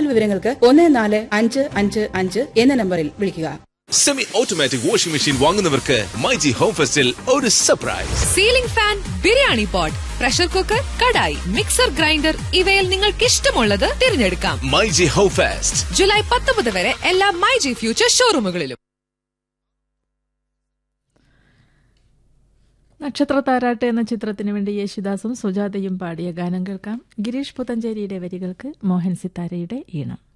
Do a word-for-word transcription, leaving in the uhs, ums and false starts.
വിവരങ്ങൾക്ക് ഒന്ന് നാല് അഞ്ച് അഞ്ച് അഞ്ച് എന്ന നമ്പറിൽ വിളിക്കുക. Semi automatic washing machine വാങ്ങുന്നവർക്ക് myG home ഫെസ്റ്റിൽ ഒരു surprise. Ceiling fan, biryani pot, pressure cooker, kadai, mixer grinder ഇവയിൽ നിങ്ങൾക്ക് ഇഷ്ടമുള്ളത് തിരഞ്ഞെടുക്കാം. മൈജി ഹോം ഫെസ്റ്റ് ജൂലൈ പത്തൊമ്പത് വരെ എല്ലാ മൈജി ഫ്യൂച്ചർ ഷോറൂമുകളിലും. നക്ഷത്രത്താരാട്ട് എന്ന ചിത്രത്തിനു വേണ്ടി യേശുദാസും സുജാതയും പാടിയ ഗാനം കേൾക്കാം. ഗിരീഷ് പുത്തഞ്ചേരിയുടെ വരികൾക്ക് മോഹൻ സിത്താരയുടെ ഈണം.